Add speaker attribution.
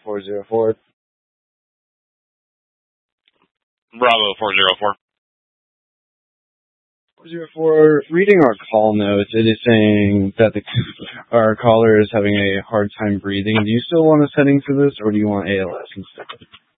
Speaker 1: 404.
Speaker 2: Bravo 404.
Speaker 1: 404, reading our call notes, it is saying that our caller is having a hard time breathing. Do you still want a setting for this, or do you want ALS instead?